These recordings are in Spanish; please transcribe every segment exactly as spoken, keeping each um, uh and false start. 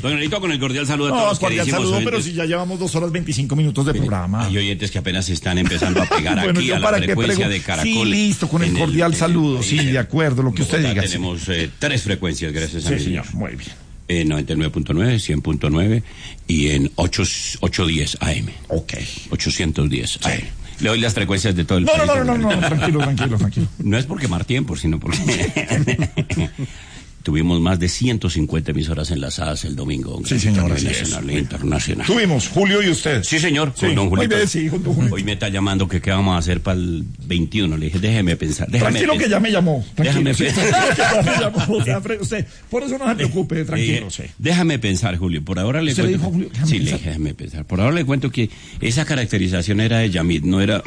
Don Nelito, con el cordial saludo a No, todos los cordial saludo, oyentes. pero si ya llevamos dos horas veinticinco minutos de programa. Hay oyentes que apenas se están empezando a pegar bueno, aquí yo a la para qué frecuencia pregu- de Caracol. Sí, listo, con el En cordial en saludo, país. sí, de acuerdo, lo que usted Bogotá diga. Tenemos eh, tres frecuencias, gracias a Sí, mi señor, muy bien. En noventa y nueve punto nueve, cien punto nueve y en ocho, ochocientos diez A M. Ok. ochocientos diez Sí. A M. Le doy las frecuencias de todo el No, país. no, no, no, no, no, tranquilo, tranquilo, tranquilo. No es por quemar tiempo, sino porque tuvimos más de ciento cincuenta emisoras enlazadas el domingo. Sí, señor, A así nivel es. nacional e internacional. Tuvimos, Julio y usted. Sí, señor, Sí, con don muy Julito. bien, sí, con don Julito. Hoy me está llamando que qué vamos a hacer para el veintiuno. Le dije, déjeme pensar. Déjame Tranquilo que pensar. ya me llamó. Tranquilo, Déjame sí, pensar. que ya me llamó. O sea, Fre- usted, por eso no se preocupe, tranquilo, sí. Eh, Déjame pensar, Julio. Por ahora le ¿Usted le cuento. dijo, Julio, déjame sí, pensar? le dije, déjame pensar. Por ahora le cuento que esa caracterización era de Yamit, no era.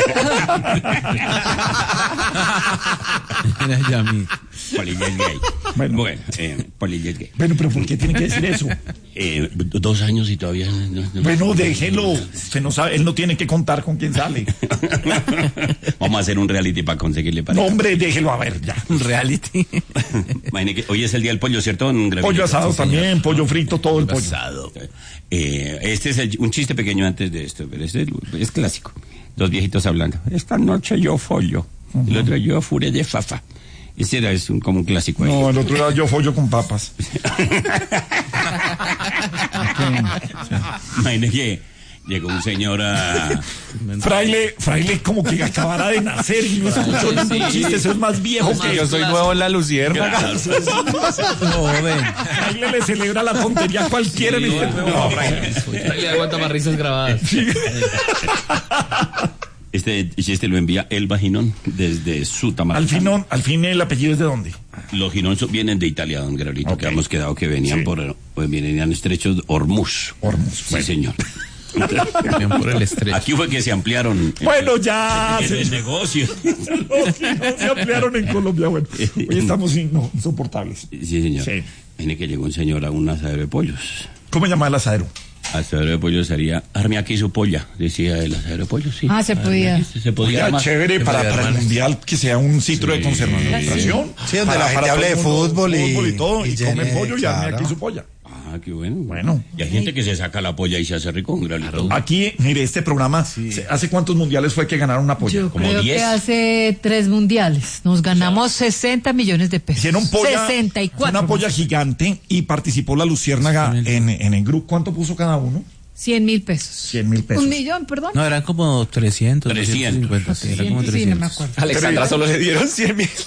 Era Yamit. Polilla es gay. Bueno. Bueno, eh, Polilla es gay. Bueno, pero ¿por qué tiene que decir eso? Eh, dos años y todavía no. no- Bueno, déjelo. Usted no sabe, él no tiene que contar con quién sale. Vamos a hacer un reality para conseguirle No, pareja. hombre, déjelo a ver, ya. Un reality. Imagine que hoy es el día del pollo, ¿cierto? don Gravito? Pollo asado también, pollo frito, todo el pollo. Asado. Eh, este es el- un chiste pequeño antes de esto, pero este es clásico. Dos viejitos hablando. Esta noche yo follo. El otro yo furia de fafa. Ese era es un, como un clásico ahí. No, el otro era yo follo con papas. Imagine que llegó un señor a... Fraile, fraile como que acabara de nacer y no escuchó ningún chiste, eso es más viejo Que que yo soy nuevo en la luciérnaga. No, ven. Fraile le celebra la tontería a cualquiera en este no, Fraile. Le aguanta más risas grabadas. Este chiste lo envía Elba Ginón desde Sutamarca. Al fin, al fin el apellido es de dónde. Los Ginón so- vienen de Italia, don Gravito, Ok. que hemos quedado que venían Sí. por... Pues venían estrechos de Hormuz. Hormuz, Sí, bueno. señor. Bien por el estrecho. Aquí fue que se ampliaron... Bueno, ya. en se- el negocio. Los que no se ampliaron en Colombia. Bueno, hoy estamos in- no, insoportables. Sí, señor. Sí. Tiene que llegó un señor a un asadero de pollos. ¿Cómo se llama el asadero? Asadero de pollos sería arme aquí su polla, decía el asadero de pollos, sí. Ah, se Arme podía. aquí, Se podía Ya, armar. chévere para, podía para el armar. mundial que sea un sitio de Sí. conservación. Sí, donde Para- la gente para hable todo de el mundo, fútbol y- fútbol y todo, y, y come llene, pollo y arme claro. aquí su polla. Ah, qué bueno. Bueno. Y hay gente que se saca la polla y se hace rico, un granito. Aquí, mire, este programa, se- ¿hace cuántos mundiales fue que ganaron una polla? Yo como creo diez. que hace tres mundiales nos ganamos sesenta millones de pesos. Hicieron polla, sesenta y cuatro. una polla gigante y participó la Luciérnaga en, en el grupo. ¿Cuánto puso cada uno? cien mil pesos. cien mil pesos. Un millón, perdón. No, eran como trescientos. trescientos. doscientos cincuenta, sí, era como Sí, no me trescientos. acuerdo. Alexandra solo le dieron cien mil.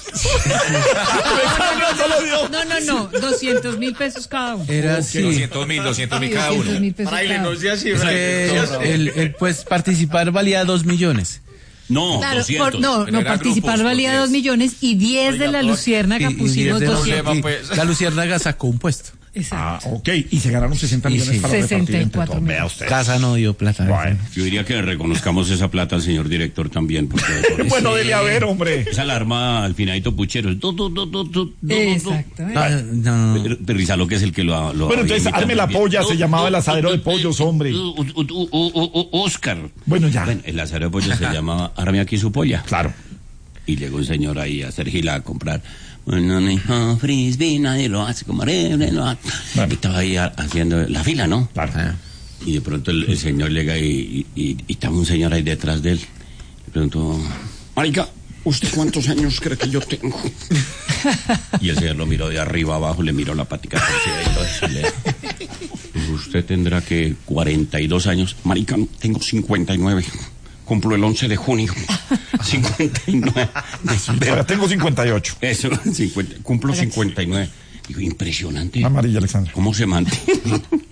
No, no, no, doscientos mil pesos cada uno. Era así. doscientos mil, doscientos mil cada doscientos uno. mil pesos cada uno. Es que el, el, pues participar valía dos millones. No, Claro, doscientos. por- no, Pero no, era participar grupos, valía por dos diez. millones y diez de la Y- Luciérnaga y pusimos diez de la- doscientos. y pues. La luciérnaga sacó un puesto. Ah, Exacto. ok. Y se ganaron sesenta Y millones sí. para repartir entre sesenta y cuatro todos. Vea millones. usted. Casa no dio plata. Bueno. Yo diría que reconozcamos esa plata al señor director también. Porque Bueno, dele a ver, hombre. esa alarma al finadito puchero. Du, du, du, du, du, du, Exacto. du. No, no, no. Pero- pero Rizalo, que es el que lo, lo Bueno, había entonces, invitado arme la también. polla, se Du, llamaba el du, asadero du, de pollos, hombre. du, du, du, du, u- u- u- Oscar. Bueno, ya. Bueno, el asadero de pollos se llamaba arme aquí su polla. Claro. Y llegó un señor ahí a hacer gila a comprar. Bueno, hijo, frisbee, nadie lo hace como arre, lo hace. Bueno. Y estaba ahí a- haciendo la fila, ¿no? Claro. Y de pronto el, el señor llega y, y, y, y estaba un señor ahí detrás de él. Le preguntó, marica, ¿usted cuántos años cree que yo tengo? Y el señor lo miró de arriba abajo, le miró la patica torcida y todo eso. y le- Dijo, usted tendrá que cuarenta y dos años. Marica, tengo cincuenta y nueve. Cumplo el once de junio. cincuenta y nueve. Ahora tengo cincuenta y ocho. Eso, cincuenta, cumplo cincuenta y nueve. Digo, impresionante. Amarilla, Alexandra. ¿Cómo se mantiene?